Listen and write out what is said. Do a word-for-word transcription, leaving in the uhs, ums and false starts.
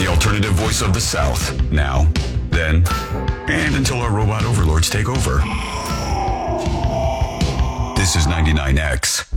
the alternative voice of the South. Now, then, and until our robot overlords take over. This is ninety-nine X.